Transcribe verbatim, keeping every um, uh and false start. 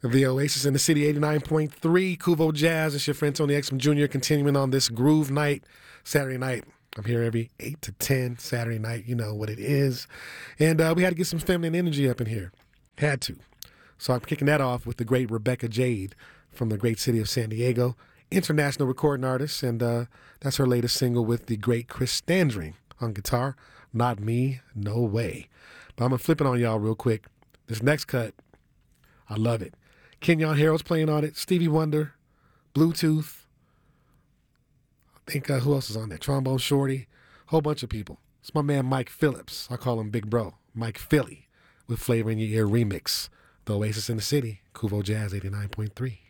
The Oasis in the City, eighty-nine point three, Kuvo Jazz. It's your friend Tony Exum Junior continuing on this groove night, Saturday night. I'm here every eight to ten Saturday night. You know what it is. And uh, we had to get some feminine energy up in here. Had to. So I'm kicking that off with the great Rebecca Jade from the great city of San Diego, international recording artist. And uh, that's her latest single with the great Chris Standring on guitar. Not Me, No Way. But I'm going to flip it on y'all real quick. This next cut, I love it. Kenyon Harold's playing on it. Stevie Wonder, Bluetooth. I think uh, who else is on there? Trombone Shorty. Whole bunch of people. It's my man Mike Phillips. I call him Big Bro. Mike Philly with Flavor in Your Ear remix. The Oasis in the City. Kuvo Jazz eighty-nine point three.